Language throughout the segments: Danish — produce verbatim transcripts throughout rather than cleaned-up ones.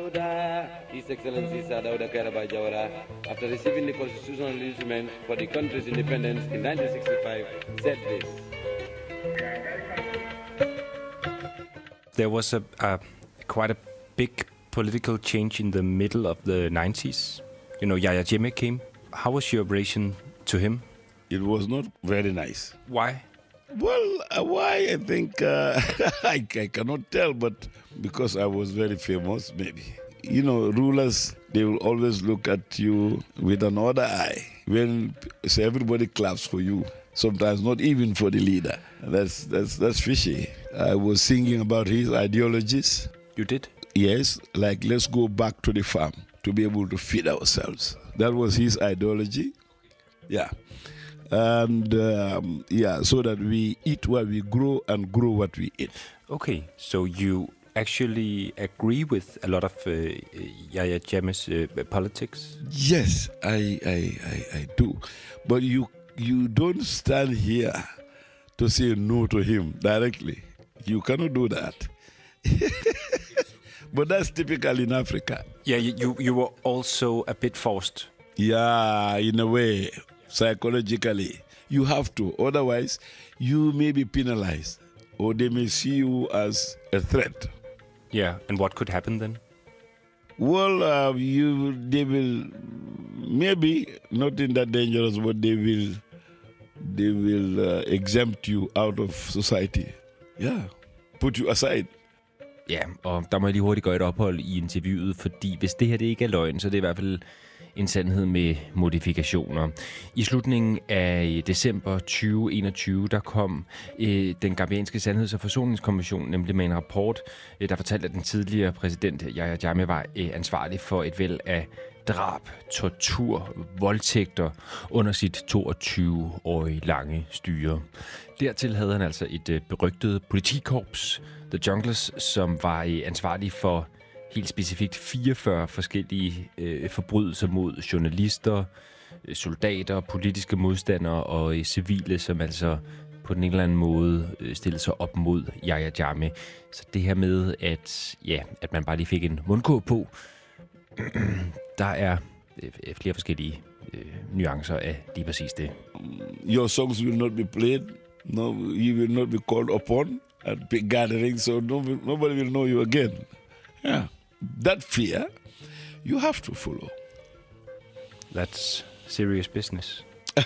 His Excellency Sir Dawda Kairaba Jawara, after receiving the constitutional legitimate for the country's independence in nineteen sixty-five, said this. There was a, a quite a big political change in the middle of the nineties. You know, Yahya Jammeh came. How was your relation to him? It was not very nice. Why? Well, uh, why, I think, uh, I, I cannot tell, but because I was very famous, maybe. You know, rulers, they will always look at you with another eye. When so everybody claps for you, sometimes not even for the leader. That's, that's, that's fishy. I was singing about his ideologies. You did? Yes, like let's go back to the farm to be able to feed ourselves. That was his ideology. Yeah. And um, yeah, so that we eat what we grow and grow what we eat. Okay, so you actually agree with a lot of uh, Yahya Jammeh's uh, politics? Yes, I, I, I, I do. But you, you don't stand here to say no to him directly. You cannot do that. But that's typical in Africa. Yeah, you, you were also a bit forced. Yeah, in a way. Psychologically, you have to. Otherwise, you may be penalized or they may see you as a threat. Yeah, and what could happen then? Well, uh, you they will maybe not in that dangerous, but they will they will uh, exempt you out of society. Yeah, put you aside. Ja, og der må jeg lige hurtigt gøre et ophold i interviewet, fordi hvis det her det ikke er løgn, så er det i hvert fald en sandhed med modifikationer. I slutningen af december tyve enogtyve, der kom øh, den gambianske Sandheds- og Forsoningskommission nemlig med en rapport, øh, der fortalte, at den tidligere præsident Yahya Jammeh var øh, ansvarlig for et væld af drab, tortur, voldtægter under sit toogtyve-årige lange styre. Dertil havde han altså et øh, berygtet politikorps, The Junglers, som var øh, ansvarlig for helt specifikt fireogfyrre forskellige øh, forbrydelser mod journalister, øh, soldater, politiske modstandere og øh, civile, som altså på den ene eller anden måde øh, stillede sig op mod Yahya Jammeh. Så det her med, at, ja, at man bare lige fik en mundkurv på, der er øh, flere forskellige øh, nuancer af lige præcis det. Your songs will not be played. No, you will not be called upon at big gatherings, so no, nobody will know you again. Yeah. That fear, you have to follow. That's serious business.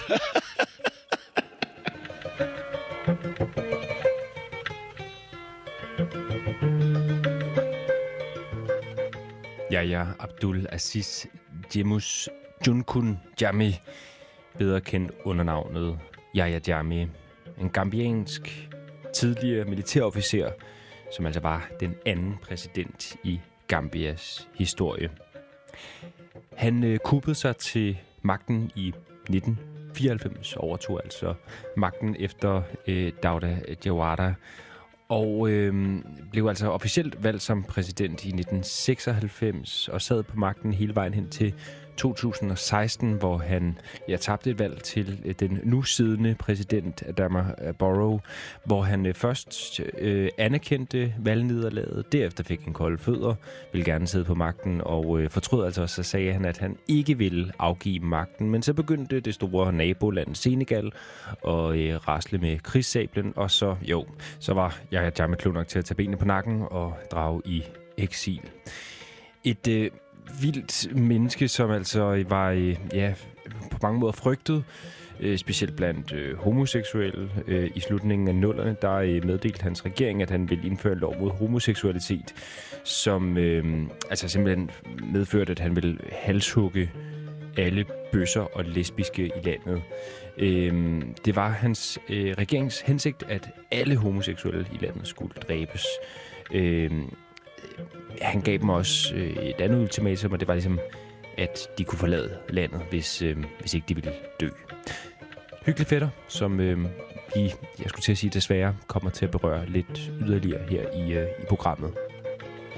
Yahya Abdul Aziz Jemus Junkun Jammeh, bedre kendt under navnet Yahya Jammeh. En gambiansk tidligere militærofficer, som altså var den anden præsident i Gambias historie. Han øh, kuppede sig til magten i nitten fireoghalvfems, overtog altså magten efter øh, Dawda Jawara, og øh, blev altså officielt valgt som præsident i nitten seksoghalvfems og sad på magten hele vejen hen til to tusind og seksten, hvor han ja, tabte et valg til den nu siddende præsident Adama Barrow, hvor han øh, først øh, anerkendte valgnederlaget, derefter fik en kolde fødder, ville gerne sidde på magten og øh, fortrød altså, så sagde han, at han ikke ville afgive magten, men så begyndte det store naboland Senegal og øh, rasle med krigssablen, og så jo, så var Yahya Jammeh klog nok til at tage benene på nakken og drage i eksil. Et øh, vildt menneske, som altså var ja, på mange måder frygtet, øh, specielt blandt øh, homoseksuelle. Øh, I slutningen af nullerne, der øh, meddelte hans regering, at han ville indføre en lov mod homoseksualitet, som øh, altså simpelthen medførte, at han ville halshugge alle bøsser og lesbiske i landet. Øh, det var hans øh, regerings hensigt, at alle homoseksuelle i landet skulle dræbes. Øh, Han gav dem også øh, et andet ultimatum, og det var ligesom, at de kunne forlade landet, hvis, øh, hvis ikke de ville dø. Hyggelig fætter, som øh, vi, jeg skulle til at sige desværre, kommer til at berøre lidt yderligere her i, øh, i programmet.